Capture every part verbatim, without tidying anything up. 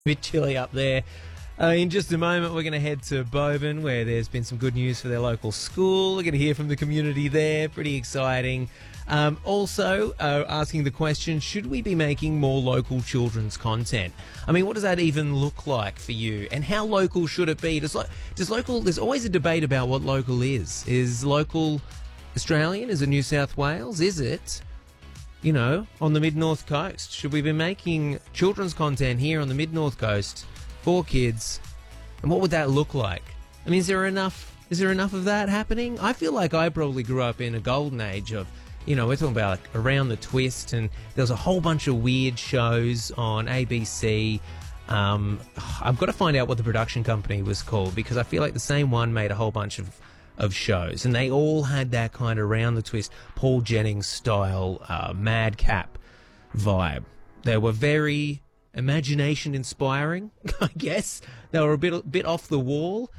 Bit chilly up there. Uh, in just a moment, we're going to head to Boban, where there's been some good news for their local school. We're going to hear from the community there. Pretty exciting. Um, also, uh, asking the question, should we be making more local children's content? I mean, what does that even look like for you? And how local should it be? Does, lo- does local... There's always a debate about what local is. Is local Australian? Is it New South Wales? Is it... you know, on the mid-north coast? Should we be making children's content here on the mid-north coast for kids? And what would that look like? I mean, is there enough, is there enough of that happening? I feel like I probably grew up in a golden age of, you know, we're talking about like Around the Twist, and there was a whole bunch of weird shows on A B C. Um, I've got to find out what the production company was called, because I feel like the same one made a whole bunch of of shows, and they all had that kind of Round the Twist, Paul Jennings style uh, madcap vibe. They were very imagination inspiring, I guess. They were a bit a bit off the wall,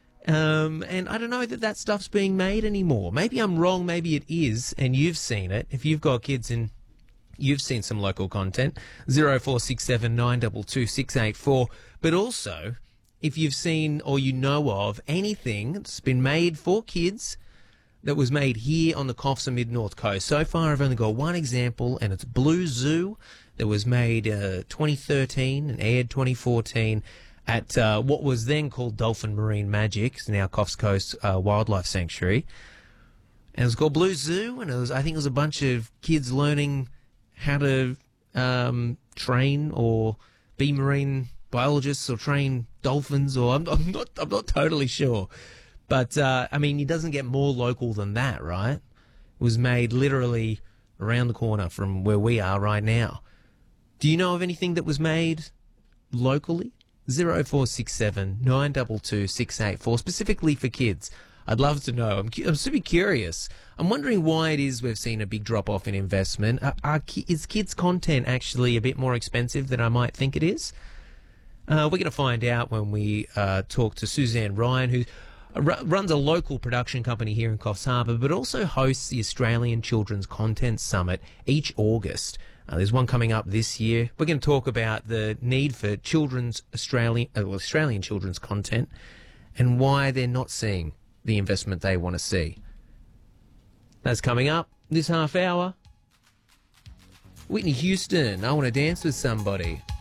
um, and I don't know that that stuff's being made anymore. Maybe I'm wrong, maybe it is, and you've seen it. If you've got kids and you've seen some local content, zero four six seven nine two two six eight four, but also if you've seen or you know of anything that's been made for kids that was made here on the Coffs and Mid-North Coast. So far, I've only got one example, and it's Blue Zoo, that was made uh, twenty thirteen and aired twenty fourteen at uh, what was then called Dolphin Marine Magic, it's now Coffs Coast uh, Wildlife Sanctuary. And it was called Blue Zoo, and it was, I think it was a bunch of kids learning how to um, train or be marine biologists or train dolphins, or I'm, I'm not I'm not totally sure, but uh, I mean, it doesn't get more local than that, right? It was made literally around the corner from where we are right now. Do you know of anything that was made locally? Zero four six seven nine two two six eight four, specifically for kids. I'd love to know. I'm, I'm super curious. I'm wondering why it is we've seen a big drop off in investment. Are, are, is kids' content actually a bit more expensive than I might think it is? Uh, we're going to find out when we uh, talk to Suzanne Ryan, who r- runs a local production company here in Coffs Harbour, but also hosts the Australian Children's Content Summit each August. Uh, there's one coming up this year. We're going to talk about the need for children's Australian, uh, well, Australian children's content, and why they're not seeing the investment they want to see. That's coming up this half hour. Whitney Houston, I Want to Dance with Somebody.